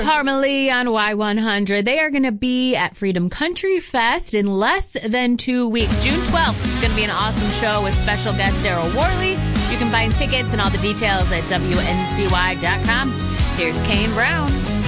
Parmalee on Y100. They are going to be at Freedom Country Fest in less than 2 weeks. June 12th. It's going to be an awesome show with special guest Daryl Worley. You can find tickets and all the details at WNCY.com. Here's Kane Brown.